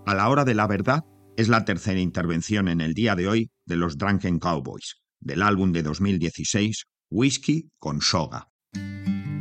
A la hora de la verdad es la tercera intervención en el día de hoy de los Drunken Cowboys, del álbum de 2016, Whisky con Soga.